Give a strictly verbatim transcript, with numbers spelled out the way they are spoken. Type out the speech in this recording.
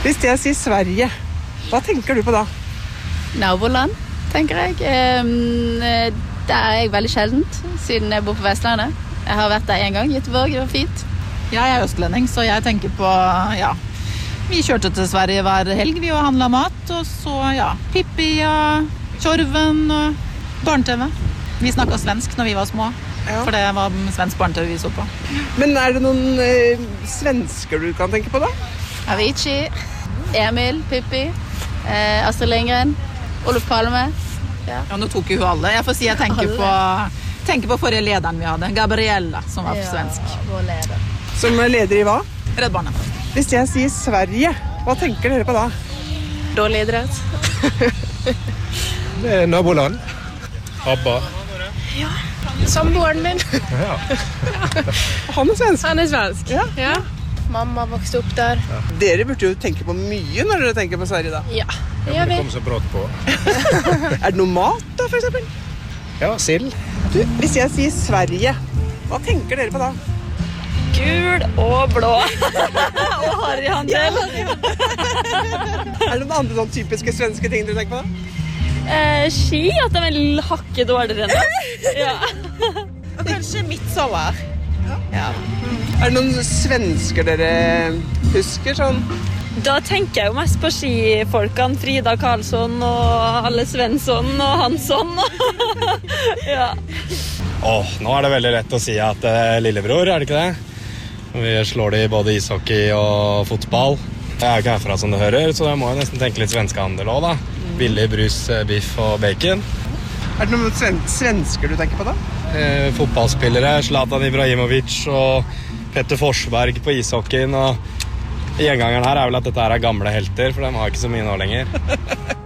Hvis jeg sier Sverige, hva tenker du på da? Naboland, tenker jeg. Um, det er jeg veldig sjeldent, siden jeg bor på Vestlandet. Jeg har vært der en gang, Göteborg, det var fint. Jeg er østlending, så jeg tenker på, ja, vi kjørte til Sverige hver helg, vi og handlet mat, og så, ja, Pippi og Tjorven og barne-tv. Vi snakket svensk når vi var små, ja. For det var svensk barne-tv vi så på. Men er det noen eh, svensker du kan tenke på da? Avicii, Emil, Pippi, eh, Astrid Lindgren, Olof Palme. Ja. Ja, nå tok jo hun alle. Jeg får si jeg tenker på, tenker på forrige lederen vi hadde, Gabriella, som var på svensk. Ja, vår leder. Som er leder i hva? Redd Barna. Hvis jeg sier Sverige, hva tenker dere på da? Dårlig idrett. Det er naboland. Abba. Ja, samboeren min. Ja. Han er svensk. Han er svensk. Ja. Ja. Mamma vokste opp der. Ja. Dere burde jo tenke på mye når dere tenker på Sverige da. Ja, det Ja, gjør men det vi. kom så brått på. Er det noe mat da, for eksempel? Ja, sild. Du, hvis jeg sier Sverige, hva tenker dere på da? Gul og blå. Og harryhandel. Er det noen andre sånn typiske svenske ting dere tenker på da? Eh, ski, at de vil hakke dårligere enn det. Ja. Og kanskje midtsommer. Ja. Er det noen svensker dere husker sånn? Da tenker jeg jo mest på skifolkene, Frida Karlsson og alle Svensson og Hansson. Ja. Åh, nå er det veldig lett å si at eh, lillebror, er det ikke det? Vi slår det i både ishockey og fotball. Jeg er jo ikke herfra som det hører, så jeg må jo nesten tenke litt svenskehandel også da. Billig brus, biff og bacon. Er det noen sven svensker du tenker på da? Eh, fotballspillere, Zlatan Ibrahimovic og Petter Forsberg på ishockeyen. Og gjengangeren her er vel at dette her er gamle helter, for de har ikke så mye nå lenger.